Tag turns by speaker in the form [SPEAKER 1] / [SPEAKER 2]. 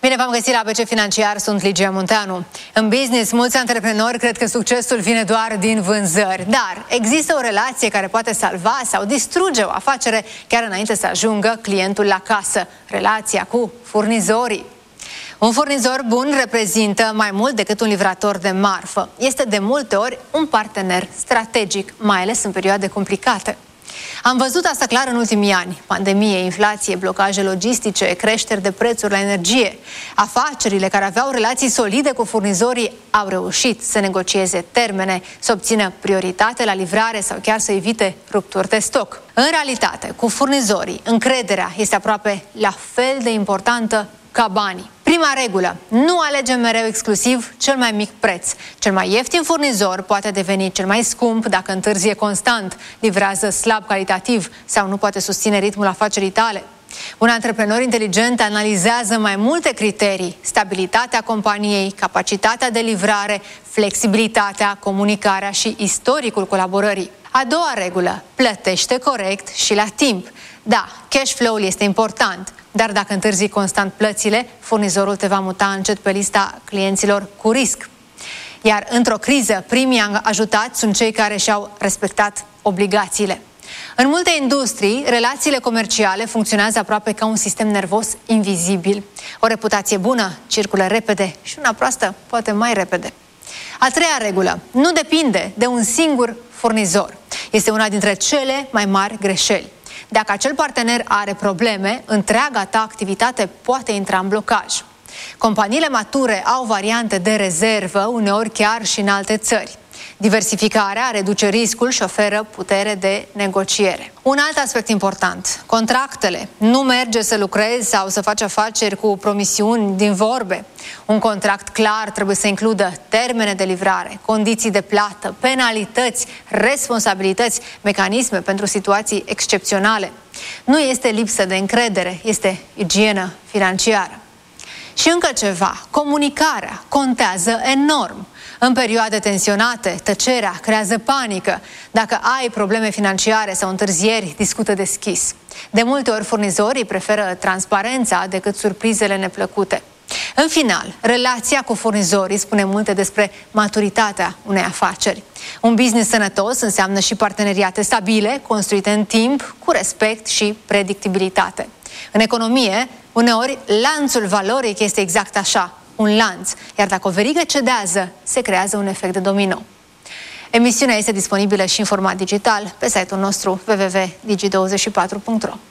[SPEAKER 1] Bine v-am găsit la ABC Financiar, sunt Ligia Munteanu. În business, mulți antreprenori cred că succesul vine doar din vânzări, dar există o relație care poate salva sau distruge o afacere chiar înainte să ajungă clientul la casă, relația cu furnizorii. Un furnizor bun reprezintă mai mult decât un livrator de marfă. Este de multe ori un partener strategic, mai ales în perioade complicate. Am văzut asta clar în ultimii ani. Pandemie, inflație, blocaje logistice, creșteri de prețuri la energie. Afacerile care aveau relații solide cu furnizorii au reușit să negocieze termene, să obțină prioritate la livrare sau chiar să evite rupturi de stoc. În realitate, cu furnizorii, încrederea este aproape la fel de importantă ca banii. Prima regulă: nu alegem mereu exclusiv cel mai mic preț. Cel mai ieftin furnizor poate deveni cel mai scump dacă întârzie constant, livrează slab calitativ sau nu poate susține ritmul afacerii tale. Un antreprenor inteligent analizează mai multe criterii: stabilitatea companiei, capacitatea de livrare, flexibilitatea, comunicarea și istoricul colaborării. A doua regulă: plătește corect și la timp. Da, cash flow-ul este important, dar dacă întârzi constant plățile, furnizorul te va muta încet pe lista clienților cu risc. Iar într-o criză, primii ajutați sunt cei care și-au respectat obligațiile. În multe industrii, relațiile comerciale funcționează aproape ca un sistem nervos invizibil. O reputație bună circulă repede și una proastă poate mai repede. A treia regulă: nu depinde de un singur furnizor. Este una dintre cele mai mari greșeli. Dacă acel partener are probleme, întreaga ta activitate poate intra în blocaj. Companiile mature au variante de rezervă, uneori chiar și în alte țări. Diversificarea reduce riscul și oferă putere de negociere. Un alt aspect important: contractele. Nu merge să lucrezi sau să faci afaceri cu promisiuni din vorbe. Un contract clar trebuie să includă termene de livrare, condiții de plată, penalități, responsabilități, mecanisme pentru situații excepționale. Nu este lipsă de încredere, este igienă financiară. Și încă ceva: comunicarea contează enorm. În perioade tensionate, tăcerea creează panică. Dacă ai probleme financiare sau întârzieri, discută deschis. De multe ori, furnizorii preferă transparența decât surprizele neplăcute. În final, relația cu furnizorii spune multe despre maturitatea unei afaceri. Un business sănătos înseamnă și parteneriate stabile, construite în timp, cu respect și predictibilitate. În economie, uneori, lanțul valoric este exact așa: un lanț, iar dacă o verigă cedează, se creează un efect de domino. Emisiunea este disponibilă și în format digital pe site-ul nostru www.digi24.ro.